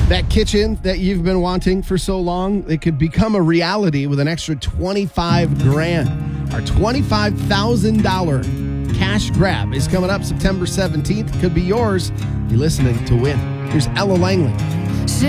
That kitchen that you've been wanting for so long, it could become a reality with an extra 25 grand. Our $25,000 cash grab is coming up September 17th. Could be yours. You're listening to Win. Here's Ella Langley.